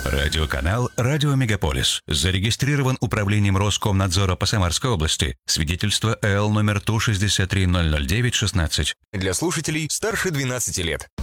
Радиоканал «Радио Мегаполис». Зарегистрирован Управлением Роскомнадзора по Самарской области. Свидетельство ЭЛ номер ТУ 6300916. Для слушателей старше 12 лет.